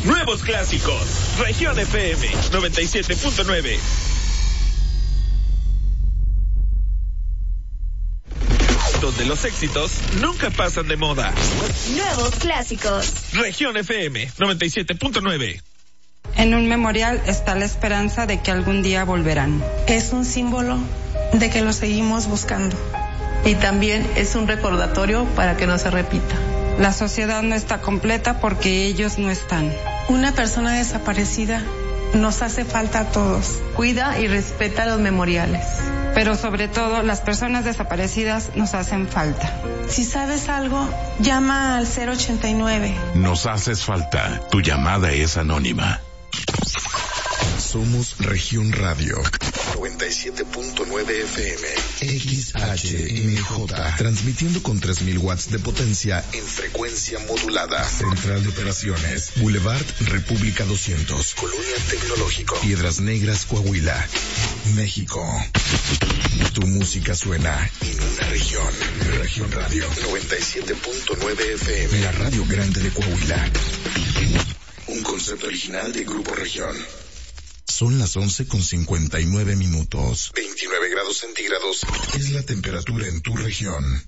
Nuevos clásicos. Región FM 97.9. Donde los éxitos nunca pasan de moda. Nuevos clásicos. Región FM 97.9. En un memorial está la esperanza de que algún día volverán. Es un símbolo de que lo seguimos buscando. Y también es un recordatorio para que no se repita. La sociedad no está completa porque ellos no están. Una persona desaparecida nos hace falta a todos. Cuida y respeta los memoriales. Pero sobre todo, las personas desaparecidas nos hacen falta. Si sabes algo, llama al 089. Nos haces falta. Tu llamada es anónima. Somos Región Radio 97.9 FM XHMJ, transmitiendo con 3000 watts de potencia en frecuencia modulada. Central de Operaciones, Boulevard República 200, Colonia Tecnológico, Piedras Negras, Coahuila, México. Tu música suena en una región. Región Radio 97.9 FM, la radio grande de Coahuila. Un concepto original de Grupo Región. Son las 11:59. 29 grados centígrados es la temperatura en tu región.